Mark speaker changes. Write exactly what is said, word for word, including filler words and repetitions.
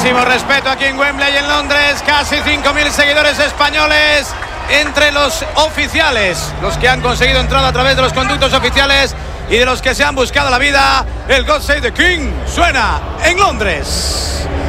Speaker 1: Máximo respeto aquí en Wembley, en Londres. Casi cinco mil seguidores españoles entre los oficiales, los que han conseguido entrar a través de los conductos oficiales y de los que se han buscado la vida. El God Save the King suena en Londres.